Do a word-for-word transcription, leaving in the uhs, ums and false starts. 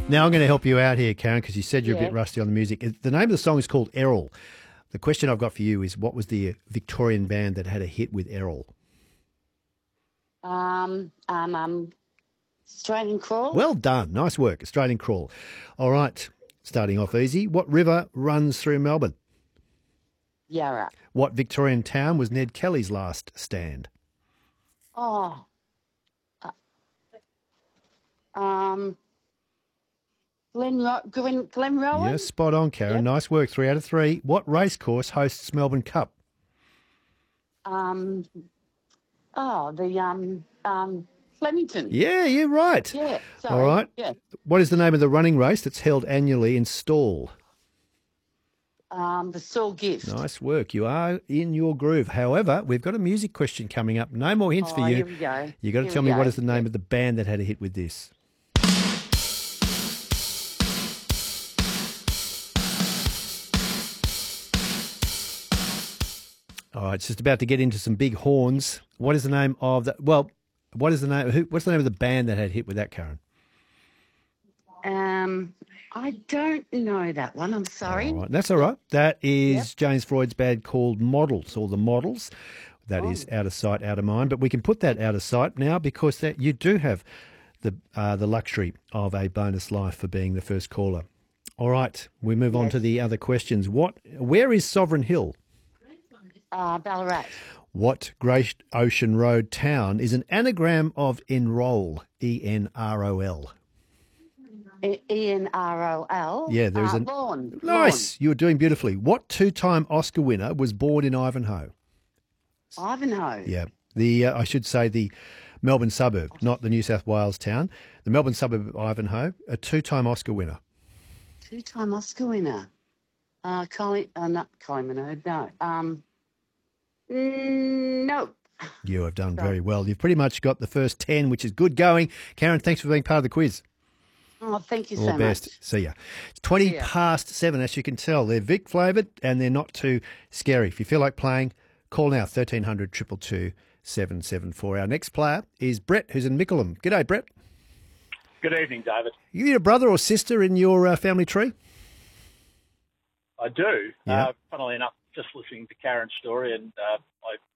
Now I'm going to help you out here, Karen, because you said you're a Yeah. bit rusty on the music. The name of the song is called Errol. The question I've got for you is, what was the Victorian band that had a hit with Errol? Um, um, um, Australian Crawl. Well done. Nice work. Australian Crawl. All right. Starting off easy. What river runs through Melbourne? Yarra. What Victorian town was Ned Kelly's last stand? Oh. Uh, um, Glen, Ro- Glen, Glenrowan. Yes, spot on, Karen. Yep. Nice work. Three out of three. What racecourse hosts Melbourne Cup? Um, oh, the um, um, Flemington. Yeah, you're right. Yeah. Sorry. All right. Yeah. What is the name of the running race that's held annually in Stawell? Um, the Saul Gift. Nice work. You are in your groove. However, we've got a music question coming up. No more hints Oh, for you. here we go. You got to Here tell we me what go. is the name Yeah. of the band that had a hit with this. All right, it's just about to get into some big horns. What is the name of the? Well, what is the name? Who, what's the name of the band that had a hit with that, Karen? Um, I don't know that one. I'm sorry. All right, that's all right. That is James Freud's band called Models, or The Models. That is out of sight, out of mind. But we can put that out of sight now because that you do have the uh, the luxury of a bonus life for being the first caller. All right, we move on to the other questions. What? Where is Sovereign Hill? Uh, Ballarat. What Great Ocean Road town is an anagram of enroll? E N R O L. E N R O L. Yeah, there's uh, an Vaughan. nice. You were doing beautifully. What two-time Oscar winner was born in Ivanhoe? Vaughan. Ivanhoe. Yeah, the uh, I should say the Melbourne suburb, not the New South Wales town. The Melbourne suburb of Ivanhoe, a two-time Oscar winner. Two-time Oscar winner. Uh, Colin. Uh, not Colin Minogue. No. Um. Mm, no. You have done very well. You've pretty much got the first ten, which is good going. Karen, thanks for being part of the quiz. Oh, thank you All so the best. much. See ya. It's twenty See ya. past seven, as you can tell. They're Vic flavoured and they're not too scary. If you feel like playing, call now thirteen hundred, two two two, seven seven four. Our next player is Brett, who's in Mickleham. G'day, Brett. Good evening, David. You got a brother or sister in your uh, family tree? I do. Yeah. Uh, funnily enough, just listening to Karen's story, and uh, I